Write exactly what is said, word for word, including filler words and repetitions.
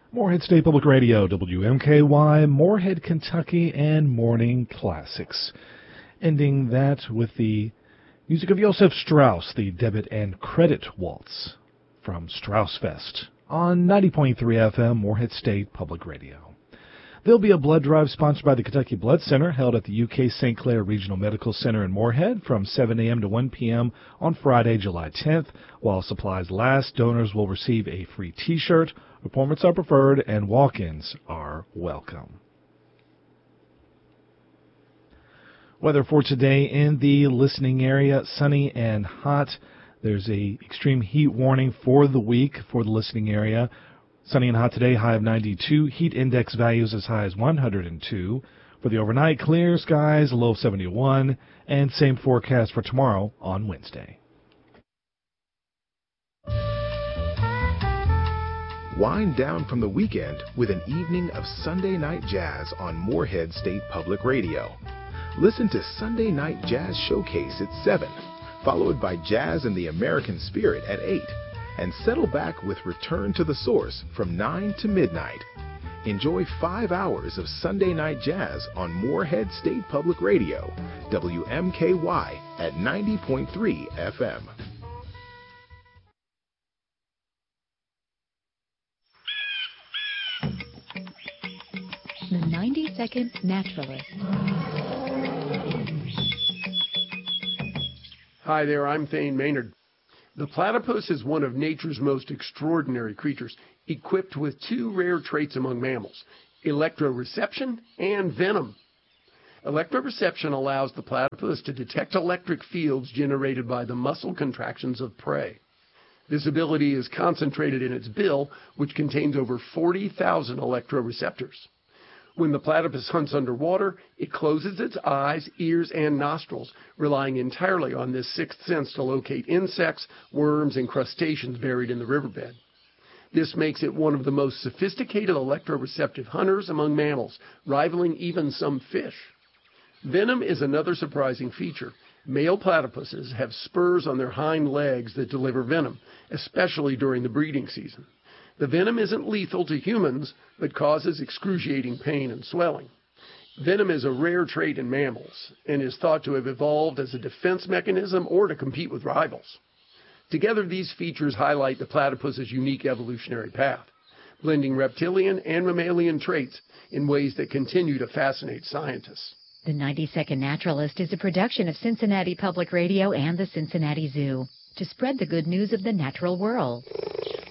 Morehead State Public Radio, W M K Y, Morehead, Kentucky, and Morning Classics. Ending that with the music of Josef Strauss, the Debit and Credit Waltz from Straussfest on ninety point three F M, Morehead State Public Radio. There'll be a blood drive sponsored by the Kentucky Blood Center held at the U K Saint Clair Regional Medical Center in Morehead from seven a.m. to one p.m. on Friday, July tenth. While supplies last, donors will receive a free T-shirt. Appointments are preferred and walk-ins are welcome. Weather for today in the listening area, sunny and hot. There's a extreme heat warning for the week for the listening area. Sunny and hot today, high of ninety-two. Heat index values as high as one hundred two. For the overnight, clear skies, a low of seventy-one. And same forecast for tomorrow on Wednesday. Wind down from the weekend with an evening of Sunday Night Jazz on Morehead State Public Radio. Listen to Sunday Night Jazz Showcase at seven, followed by Jazz and the American Spirit at eight. And settle back with Return to the Source from nine to midnight. Enjoy five hours of Sunday Night Jazz on Morehead State Public Radio, W M K Y at ninety point three F M. The ninety second Naturalist. Hi there, I'm Thane Maynard. The platypus is one of nature's most extraordinary creatures, equipped with two rare traits among mammals, electroreception and venom. Electroreception allows the platypus to detect electric fields generated by the muscle contractions of prey. This ability is concentrated in its bill, which contains over forty thousand electroreceptors. When the platypus hunts underwater, it closes its eyes, ears, and nostrils, relying entirely on this sixth sense to locate insects, worms, and crustaceans buried in the riverbed. This makes it one of the most sophisticated electroreceptive hunters among mammals, rivaling even some fish. Venom is another surprising feature. Male platypuses have spurs on their hind legs that deliver venom, especially during the breeding season. The venom isn't lethal to humans, but causes excruciating pain and swelling. Venom is a rare trait in mammals, and is thought to have evolved as a defense mechanism or to compete with rivals. Together, these features highlight the platypus's unique evolutionary path, blending reptilian and mammalian traits in ways that continue to fascinate scientists. The ninety second Naturalist is a production of Cincinnati Public Radio and the Cincinnati Zoo to spread the good news of the natural world.